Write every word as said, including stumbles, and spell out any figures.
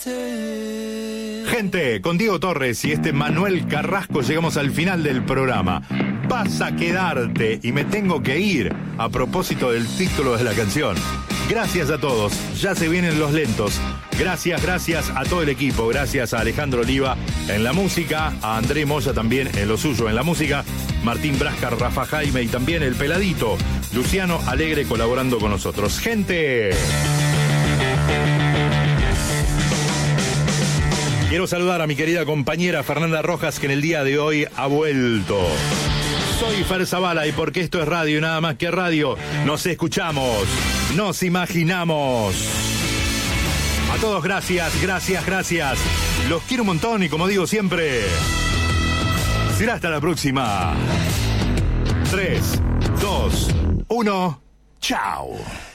Gente, con Diego Torres y este Manuel Carrasco llegamos al final del programa. Vas a quedarte y me tengo que ir a propósito del título de la canción. Gracias a todos, ya se vienen los lentos. Gracias, gracias a todo el equipo. Gracias a Alejandro Oliva en la música, a André Moya también en lo suyo en la música, Martín Brascar, Rafa Jaime y también el peladito Luciano Alegre colaborando con nosotros. Gente, quiero saludar a mi querida compañera Fernanda Rojas, que en el día de hoy ha vuelto. Soy Fer Zavala y porque esto es radio y nada más que radio, nos escuchamos, nos imaginamos. A todos gracias, gracias, gracias. Los quiero un montón y como digo siempre, será hasta la próxima. tres, dos, uno, chao.